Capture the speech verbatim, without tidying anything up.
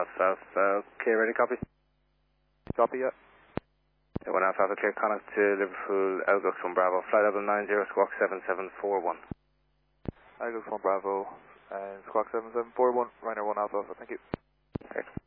half Alpha, okay, ready, copy? Copy, yeah. Yeah, one half Alpha, clear contact to Liverpool, Elgux one Bravo, flight level nine zero, squawk seven seven four one. Elgux one Bravo, and squawk seven seven four one, Ryanair one Alpha, thank you. Okay.